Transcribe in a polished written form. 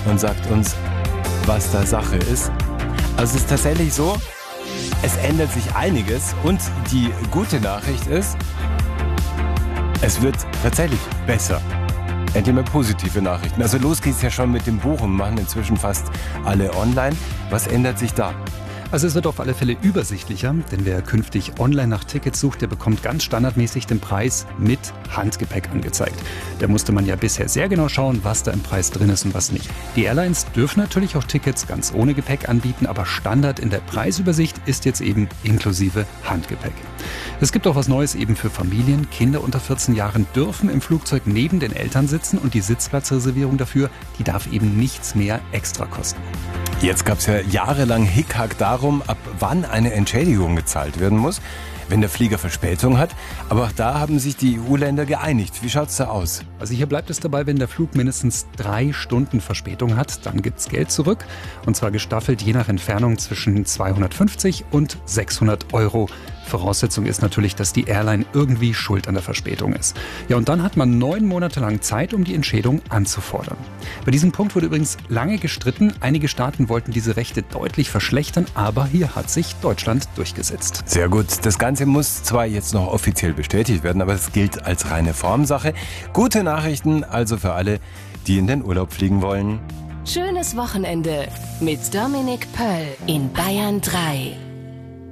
und sagt uns, was da Sache ist. Also es ist tatsächlich so, es ändert sich einiges und die gute Nachricht ist, es wird tatsächlich besser. Endlich mal positive Nachrichten. Also los geht's ja schon mit dem Buchen, machen inzwischen fast alle online. Was ändert sich da? Also es wird auf alle Fälle übersichtlicher, denn wer künftig online nach Tickets sucht, der bekommt ganz standardmäßig den Preis mit Handgepäck angezeigt. Da musste man ja bisher sehr genau schauen, was da im Preis drin ist und was nicht. Die Airlines dürfen natürlich auch Tickets ganz ohne Gepäck anbieten, aber Standard in der Preisübersicht ist jetzt eben inklusive Handgepäck. Es gibt auch was Neues eben für Familien. Kinder unter 14 Jahren dürfen im Flugzeug neben den Eltern sitzen und die Sitzplatzreservierung dafür, die darf eben nichts mehr extra kosten. Jetzt gab es ja jahrelang Hickhack darum, ab wann eine Entschädigung gezahlt werden muss, wenn der Flieger Verspätung hat. Aber auch da haben sich die EU-Länder geeinigt. Wie schaut's da aus? Also hier bleibt es dabei, wenn der Flug mindestens 3 Stunden Verspätung hat, dann gibt's Geld zurück. Und zwar gestaffelt je nach Entfernung zwischen 250 und 600 Euro. Voraussetzung ist natürlich, dass die Airline irgendwie schuld an der Verspätung ist. Ja, und dann hat man 9 Monate lang Zeit, um die Entschädigung anzufordern. Bei diesem Punkt wurde übrigens lange gestritten. Einige Staaten wollten diese Rechte deutlich verschlechtern, aber hier hat sich Deutschland durchgesetzt. Sehr gut. Das Ganze muss zwar jetzt noch offiziell bestätigt werden, aber es gilt als reine Formsache. Gute Nachrichten also für alle, die in den Urlaub fliegen wollen. Schönes Wochenende mit Dominik Pöll in Bayern 3.